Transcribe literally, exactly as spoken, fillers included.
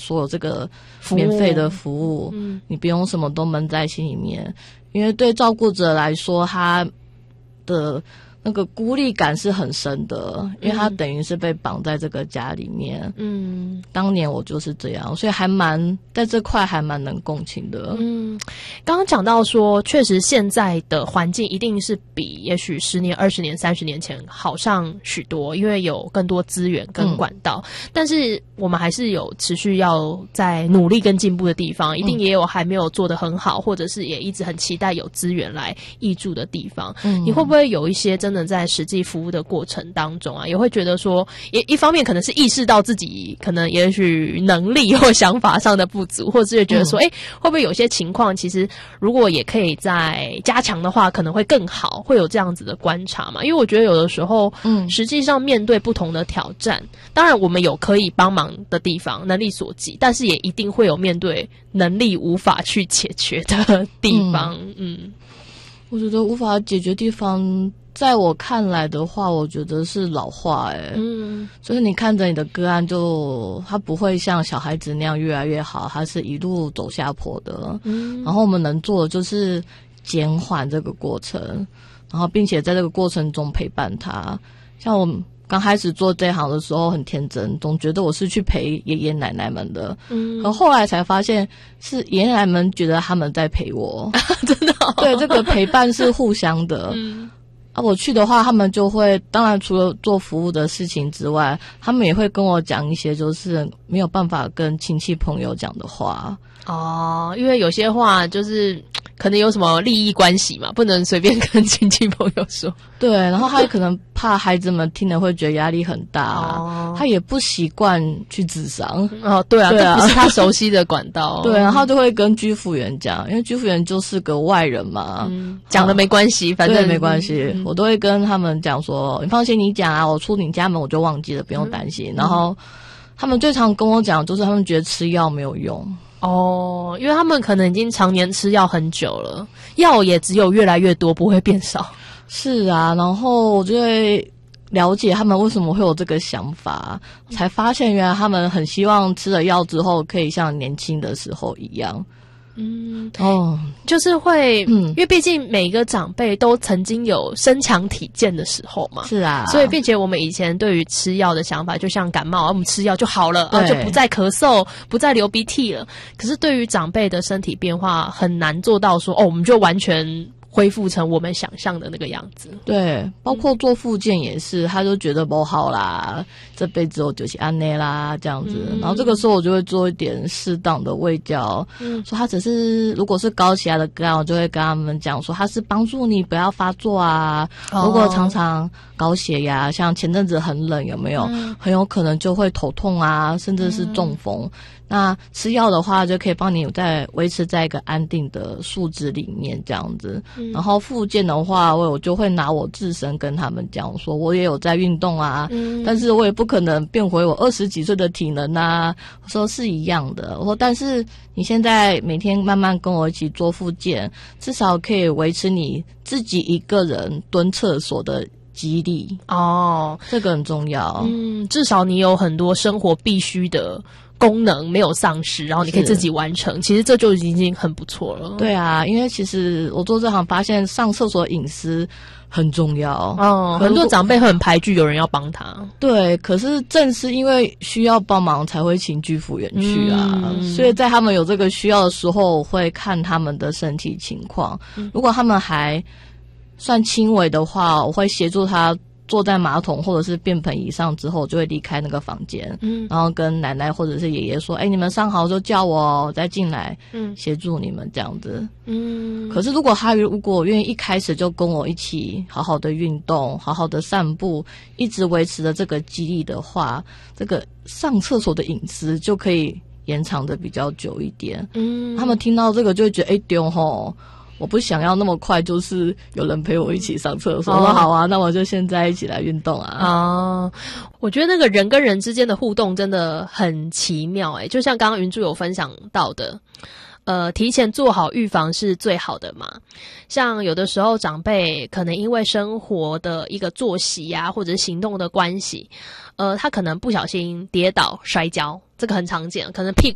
说有这个免费的服务，嗯，你不用什么都闷在心里面，因为对照顾者来说，他的那个孤立感是很深的，因为他等于是被绑在这个家里面。嗯，当年我就是这样，所以还蛮在这块还蛮能共情的。 嗯，刚刚讲到说，确实现在的环境一定是比也许十年、二十年、三十年前好上许多，因为有更多资源跟管道。嗯、但是我们还是有持续要在努力跟进步的地方，一定也有还没有做得很好，或者是也一直很期待有资源来挹注的地方。嗯，你会不会有一些真的在实际服务的过程当中啊，也会觉得说，也一方面可能是意识到自己可能也许能力或想法上的不足，或者是觉得说，哎、嗯，会不会有些情况其实如果也可以再加强的话，可能会更好，会有这样子的观察嘛？因为我觉得有的时候，嗯，实际上面对不同的挑战，当然我们有可以帮忙的地方，能力所及，但是也一定会有面对能力无法去解决的地方。嗯，嗯我觉得无法解决地方。在我看来的话，我觉得是老化、欸，嗯，就是你看着你的个案就，他不会像小孩子那样越来越好，他是一路走下坡的，嗯，然后我们能做的就是减缓这个过程，然后并且在这个过程中陪伴他。像我刚开始做这行的时候很天真，总觉得我是去陪爷爷奶奶们的，嗯，可后来才发现是爷爷奶奶们觉得他们在陪我， 真的、哦， 对，这个陪伴是互相的，嗯。啊，我去的话，他们就会，当然除了做服务的事情之外，他们也会跟我讲一些就是没有办法跟亲戚朋友讲的话。 哦，因为有些话就是可能有什么利益关系嘛，不能随便跟亲戚朋友说。 对，然后他也可能怕孩子们听了会觉得压力很大，哦、他也不习惯去咨商。 哦，对啊，对啊，这不是他熟悉的管道。 对，然后就会跟居服员讲，因为居服员就是个外人嘛， 嗯，讲了没关系，反正没关系、嗯，我都会跟他们讲说，你放心，你讲啊，我出你家门我就忘记了，不用担心。嗯、然后他们最常跟我讲，就是他们觉得吃药没有用。 哦，因为他们可能已经常年吃药很久了，药也只有越来越多，不会变少。 是啊，然后我就会了解他们为什么会有这个想法，才发现原来他们很希望吃了药之后可以像年轻的时候一样。 嗯，哦，就是会，嗯，因为毕竟每一个长辈都曾经有身强体健的时候嘛， 是啊， 所以并且我们以前对于吃药的想法，就像感冒，我们吃药就好了，啊，就不再咳嗽，不再流鼻涕了。可是对于长辈的身体变化，很难做到说，哦，我们就完全恢复成我们想象的那个样子。 对，包括做复健也是，他就觉得不好啦，这辈子我就是安内啦这样子、嗯。然后这个时候我就会做一点适当的卫教，嗯，说他只是如果是高血压的个案，我就会跟他们讲说，他是帮助你不要发作啊。哦、如果常常高血压，像前阵子很冷，有没有、嗯、很有可能就会头痛啊，甚至是中风。嗯，那吃药的话，就可以帮你在维持在一个安定的数值里面这样子。嗯、然后复健的话，我我就会拿我自身跟他们讲说，我也有在运动啊、嗯，但是我也不可能变回我二十几岁的体能啊。我说是一样的，我说但是你现在每天慢慢跟我一起做复健，至少可以维持你自己一个人蹲厕所的激励哦， 这个很重要。 嗯，至少你有很多生活必须的功能没有丧失，然后你可以自己完成，其实这就已经很不错了。 对啊，因为其实我做这行发现上厕所隐私很重要。 哦，很多长辈会很排拒有人要帮他。 对，可是正是因为需要帮忙才会请居服员去啊、嗯，所以在他们有这个需要的时候，我会看他们的身体情况、嗯、如果他们还算轻微的话，我会协助他坐在马桶或者是便盆椅上之后，就会离开那个房间，嗯，然后跟奶奶或者是爷爷说，哎、欸，你们上好就叫我，我再进来，嗯，协助你们这样子，嗯。可是如果他如果愿意一开始就跟我一起好好的运动，好好的散步，一直维持着这个肌力的话，这个上厕所的隐私就可以延长的比较久一点，嗯。他们听到这个就会觉得，哎、欸，丢吼。我不想要那么快，就是有人陪我一起上厕所。我、哦、说好啊，那我就现在一起来运动啊。 哦，我觉得那个人跟人之间的互动真的很奇妙诶、欸，就像刚刚云珠有分享到的，呃，提前做好预防是最好的嘛。像有的时候长辈可能因为生活的一个作息啊，或者是行动的关系，呃，他可能不小心跌倒摔跤，这个很常见，可能屁股